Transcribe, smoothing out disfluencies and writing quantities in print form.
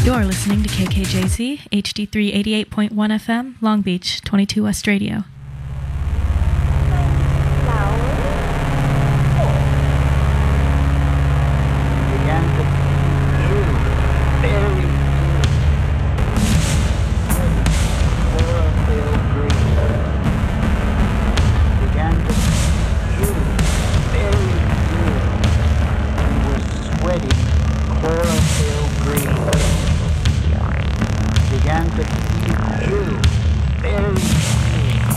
You're listening to KKJZ, HD3 88.1 FM, Long Beach, 22 West Radio.